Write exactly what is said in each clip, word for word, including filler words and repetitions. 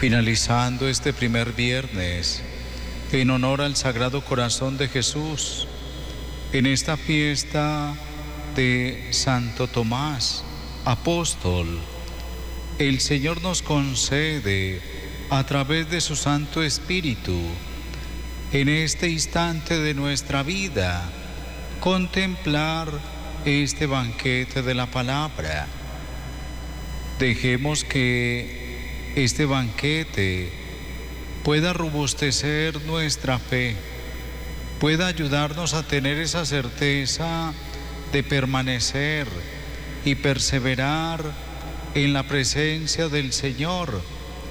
Finalizando este primer viernes, en honor al Sagrado Corazón de Jesús, en esta fiesta de Santo Tomás, apóstol, el Señor nos concede, a través de su Santo Espíritu, en este instante de nuestra vida, contemplar este banquete de la palabra. Dejemos que este banquete pueda robustecer nuestra fe, pueda ayudarnos a tener esa certeza de permanecer y perseverar en la presencia del Señor,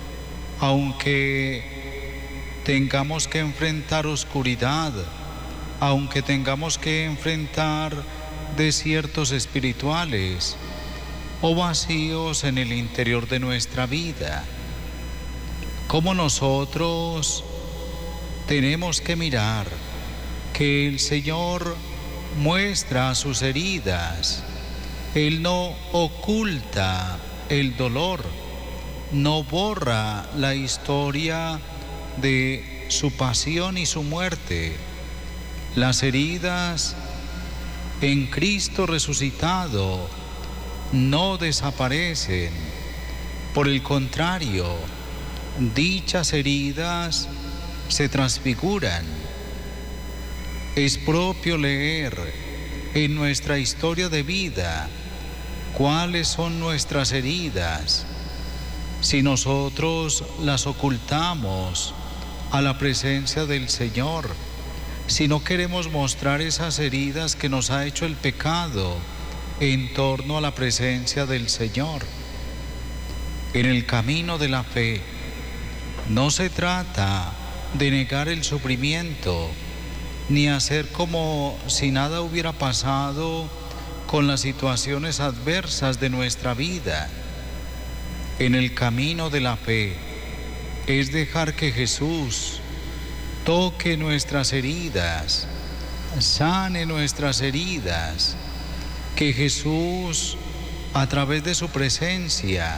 aunque tengamos que enfrentar oscuridad, aunque tengamos que enfrentar desiertos espirituales o vacíos en el interior de nuestra vida. Como nosotros tenemos que mirar que el Señor muestra sus heridas, Él no oculta el dolor, no borra la historia de su pasión y su muerte. Las heridas en Cristo resucitado no desaparecen. Por el contrario, dichas heridas se transfiguran. Es propio leer en nuestra historia de vida cuáles son nuestras heridas. Si nosotros las ocultamos a la presencia del Señor, si no queremos mostrar esas heridas que nos ha hecho el pecado en torno a la presencia del Señor. En el camino de la fe no se trata de negar el sufrimiento, ni hacer como si nada hubiera pasado con las situaciones adversas de nuestra vida. En el camino de la fe es dejar que Jesús toque nuestras heridas, sane nuestras heridas, que Jesús, a través de su presencia,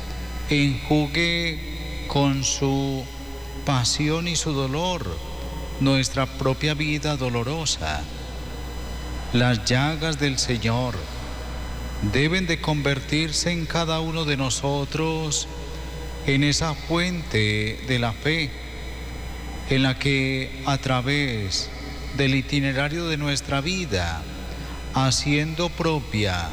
enjugue con su pasión y su dolor nuestra propia vida dolorosa. Las llagas del Señor deben de convertirse en cada uno de nosotros en esa fuente de la fe, en la que a través del itinerario de nuestra vida, haciendo propia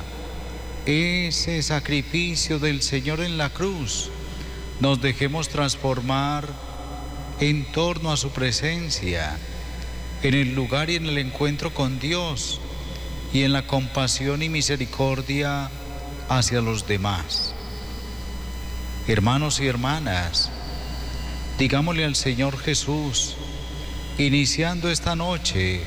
ese sacrificio del Señor en la cruz, nos dejemos transformar en torno a su presencia, en el lugar y en el encuentro con Dios y en la compasión y misericordia hacia los demás. Hermanos y hermanas, digámosle al Señor Jesús, iniciando esta noche,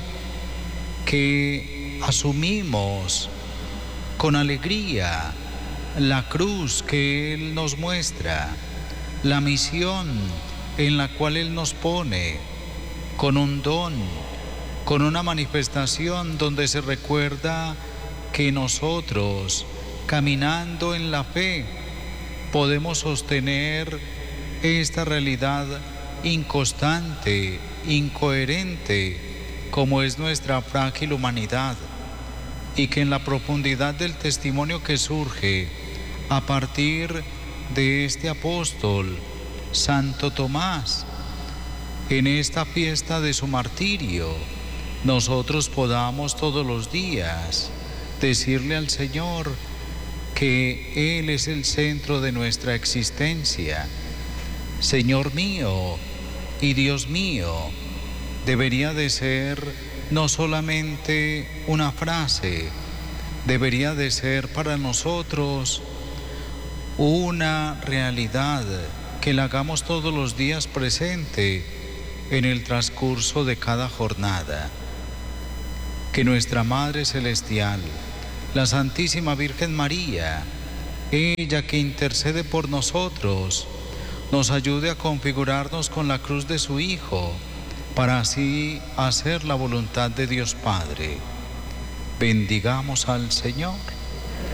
que asumimos con alegría la cruz que Él nos muestra, la misión en la cual Él nos pone, con un don, con una manifestación donde se recuerda que nosotros, caminando en la fe, podemos sostener esta realidad inconstante, incoherente, como es nuestra frágil humanidad, y que en la profundidad del testimonio que surge a partir de este apóstol, Santo Tomás, en esta fiesta de su martirio, nosotros podamos todos los días decirle al Señor que Él es el centro de nuestra existencia. Señor mío y Dios mío, debería de ser no solamente una frase, debería de ser para nosotros una realidad que la hagamos todos los días presente en el transcurso de cada jornada. Que nuestra Madre Celestial, la Santísima Virgen María, ella que intercede por nosotros, nos ayude a configurarnos con la cruz de su Hijo, para así hacer la voluntad de Dios Padre. Bendigamos al Señor.